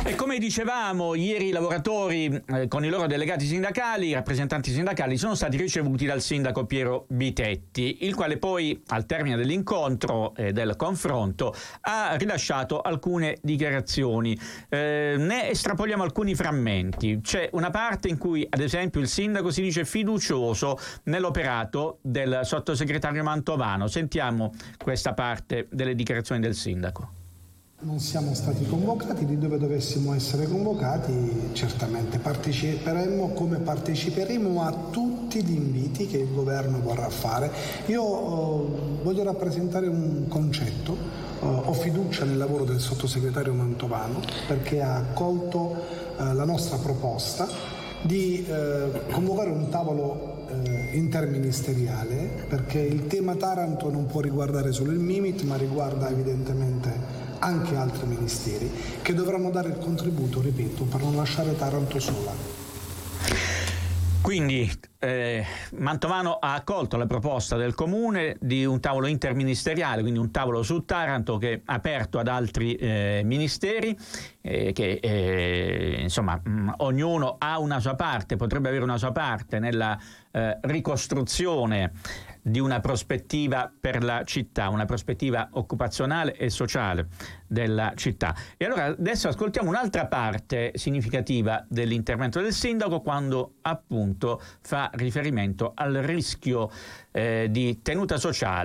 E come dicevamo, ieri i lavoratori con i loro delegati sindacali, i rappresentanti sindacali, sono stati ricevuti dal sindaco Piero Bitetti, il quale poi, al termine dell'incontro e del confronto, ha rilasciato alcune dichiarazioni. Ne estrapoliamo alcuni frammenti. C'è una parte in cui, ad esempio, il sindaco si dice fiducioso nell'operato del sottosegretario Mantovano. Sentiamo questa parte delle dichiarazioni del sindaco. Non siamo stati convocati, di dove dovessimo essere convocati certamente parteciperemo, come parteciperemo a tutti gli inviti che il governo vorrà fare. Io voglio rappresentare un concetto, ho fiducia nel lavoro del sottosegretario Mantovano perché ha accolto la nostra proposta di convocare un tavolo interministeriale, perché il tema Taranto non può riguardare solo il Mimit, ma riguarda evidentemente anche altri ministeri che dovranno dare il contributo, ripeto, per non lasciare Taranto sola. Quindi Mantovano ha accolto la proposta del Comune di un tavolo interministeriale, quindi un tavolo su Taranto che è aperto ad altri ministeri, che insomma ognuno ha una sua parte, potrebbe avere una sua parte nella ricostruzione di una prospettiva per la città, una prospettiva occupazionale e sociale della città. E allora adesso ascoltiamo un'altra parte significativa dell'intervento del sindaco, quando appunto fa riferimento al rischio di tenuta sociale